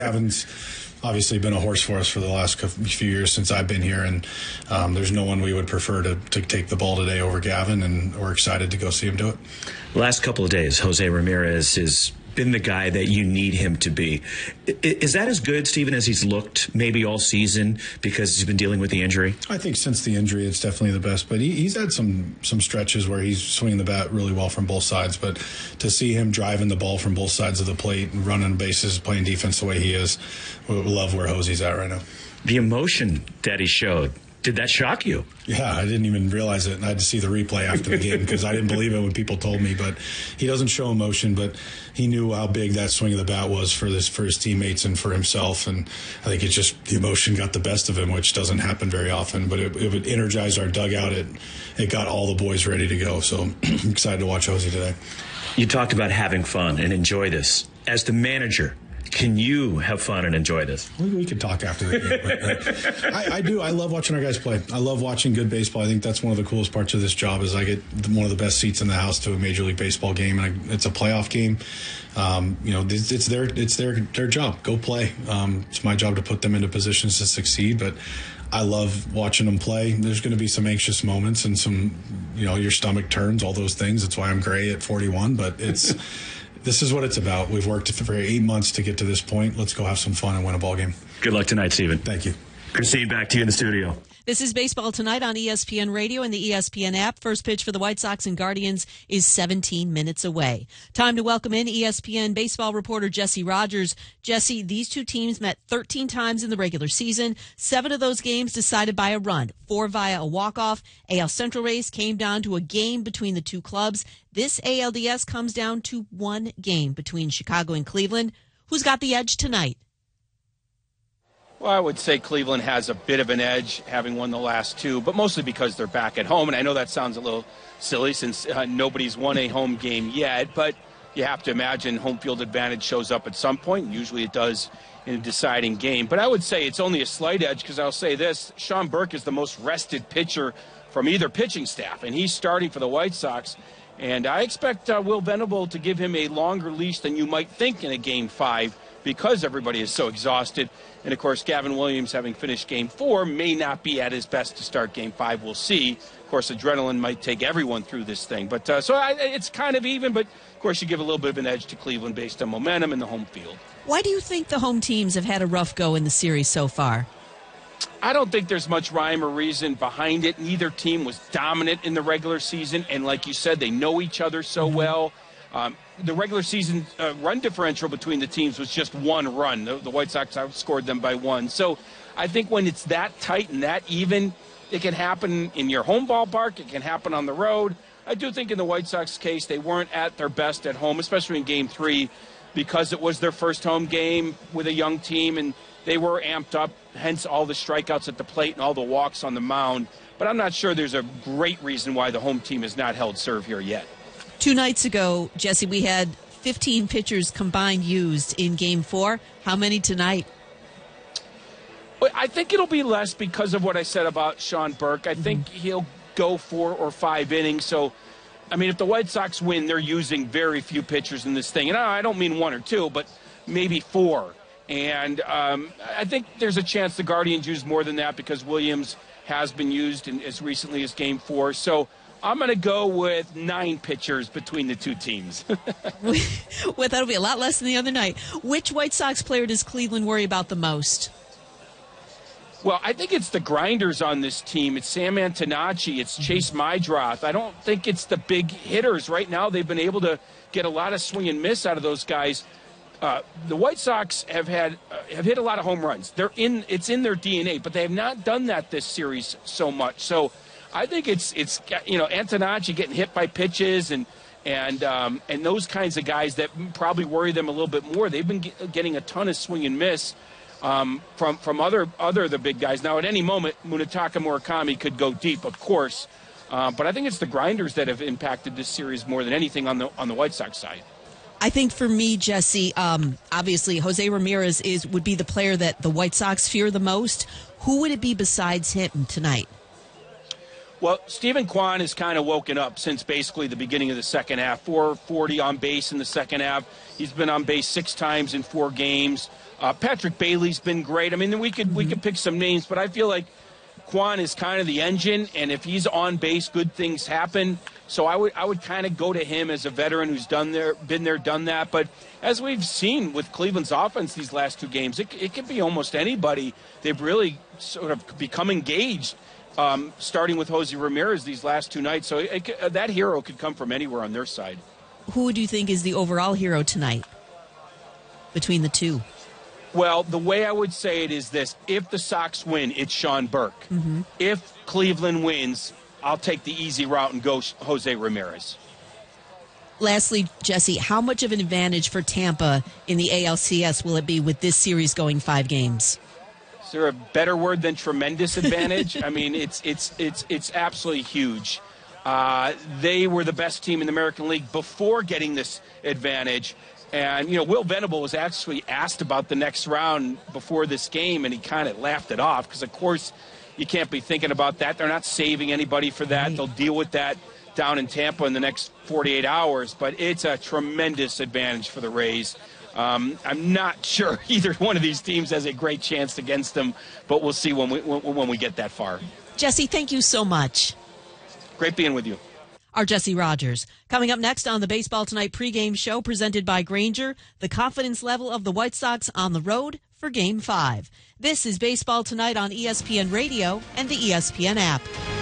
Gavin's obviously been a horse for us for the last few years since I've been here, and there's no one we would prefer to take the ball today over Gavin, and we're excited to go see him do it. The last couple of days, Jose Ramirez has been the guy that you need him to be. Is that as good, Stephen, as he's looked maybe all season because he's been dealing with the injury? I think since the injury, it's definitely the best. But he's had some stretches where he's swinging the bat really well from both sides. But to see him driving the ball from both sides of the plate and running bases, playing defense the way he is, we love where Jose's at right now. The emotion that he showed, did that shock you? Yeah, I didn't even realize it, and I had to see the replay after the game because I didn't believe it when people told me. But he doesn't show emotion, but he knew how big that swing of the bat was for his teammates and for himself. And I think it's just the emotion got the best of him, which doesn't happen very often. But it energized our dugout. It got all the boys ready to go. So I'm excited to watch Jose today. You talked about having fun and enjoy this. As the manager, can you have fun and enjoy this? We could talk after the game. But I do. I love watching our guys play. I love watching good baseball. I think that's one of the coolest parts of this job is I get one of the best seats in the house to a Major League Baseball game, and it's a playoff game. It's their job. Go play. It's my job to put them into positions to succeed, but I love watching them play. There's going to be some anxious moments and some, your stomach turns, all those things. That's why I'm gray at 41, but it's this is what it's about. We've worked for 8 months to get to this point. Let's go have some fun and win a ball game. Good luck tonight, Stephen. Thank you. Christine, back to you in the studio. This is Baseball Tonight on ESPN Radio and the ESPN app. First pitch for the White Sox and Guardians is 17 minutes away. Time to welcome in ESPN baseball reporter Jesse Rogers. Jesse, these two teams met 13 times in the regular season. 7 of those games decided by a run, 4 via a walk-off. AL Central race came down to a game between the two clubs. This ALDS comes down to 1 game between Chicago and Cleveland. Who's got the edge tonight? Well, I would say Cleveland has a bit of an edge, having won the last 2, but mostly because they're back at home. And I know that sounds a little silly since nobody's won a home game yet, but you have to imagine home field advantage shows up at some point. Usually it does in a deciding game. But I would say it's only a slight edge because I'll say this. Sean Burke is the most rested pitcher from either pitching staff, and he's starting for the White Sox. And I expect Will Venable to give him a longer leash than you might think in a Game 5 because everybody is so exhausted. And, of course, Gavin Williams, having finished Game 4, may not be at his best to start Game 5. We'll see. Of course, adrenaline might take everyone through this thing. But it's kind of even, but, of course, you give a little bit of an edge to Cleveland based on momentum in the home field. Why do you think the home teams have had a rough go in the series so far? I don't think there's much rhyme or reason behind it. Neither team was dominant in the regular season. And like you said, they know each other so well. The regular season run differential between the teams was just 1 run. The White Sox outscored them by 1. So I think when it's that tight and that even, it can happen in your home ballpark. It can happen on the road. I do think in the White Sox case, they weren't at their best at home, especially in Game 3, because it was their first home game with a young team, and they were amped up, hence all the strikeouts at the plate and all the walks on the mound. But I'm not sure there's a great reason why the home team has not held serve here yet. 2 nights ago, Jesse, we had 15 pitchers combined used in Game 4. How many tonight? Well, I think it'll be less because of what I said about Sean Burke. I think he'll go 4 or 5 innings. So, I mean, if the White Sox win, they're using very few pitchers in this thing. And I don't mean 1 or 2, but maybe 4. And I think there's a chance the Guardians use more than that because Williams has been used as recently as Game 4. So I'm going to go with 9 pitchers between the two teams. Well, that'll be a lot less than the other night. Which White Sox player does Cleveland worry about the most? Well, I think it's the grinders on this team. It's Sam Antonacci. It's Chase Meidroth. I don't think it's the big hitters. Right now, they've been able to get a lot of swing and miss out of those guys. The White Sox have hit a lot of home runs. It's in their DNA, but they have not done that this series so much. So I think it's Antonacci getting hit by pitches and those kinds of guys that probably worry them a little bit more. They've been getting a ton of swing and miss from other the big guys. Now, at any moment, Munetaka Murakami could go deep, of course, but I think it's the grinders that have impacted this series more than anything on the White Sox side. I think for me, Jesse, obviously Jose Ramirez would be the player that the White Sox fear the most. Who would it be besides him tonight? Well, Stephen Kwan has kind of woken up since basically the beginning of the second half. 440 on base in the second half. He's been on base 6 times in 4 games. Patrick Bailey's been great. I mean, we could pick some names, but I feel like Kwon is kind of the engine, and if he's on base, good things happen. So I would kind of go to him as a veteran who's been there, done that. But as we've seen with Cleveland's offense these last 2 games, it could be almost anybody. They've really sort of become engaged, starting with Jose Ramirez these last 2 nights. So that hero could come from anywhere on their side. Who do you think is the overall hero tonight between the two? Well, the way I would say it is this. If the Sox win, it's Sean Burke. Mm-hmm. If Cleveland wins, I'll take the easy route and go Jose Ramirez. Lastly, Jesse, how much of an advantage for Tampa in the ALCS will it be with this series going 5 games? Is there a better word than tremendous advantage? I mean, it's absolutely huge. They were the best team in the American League before getting this advantage. And, Will Venable was actually asked about the next round before this game, and he kind of laughed it off because, of course, you can't be thinking about that. They're not saving anybody for that. Right. They'll deal with that down in Tampa in the next 48 hours. But it's a tremendous advantage for the Rays. I'm not sure either one of these teams has a great chance against them, but we'll see when we get that far. Jesse, thank you so much. Great being with you. Our Jesse Rogers. Coming up next on the Baseball Tonight pregame show presented by Grainger, the confidence level of the White Sox on the road for Game 5. This is Baseball Tonight on ESPN Radio and the ESPN app.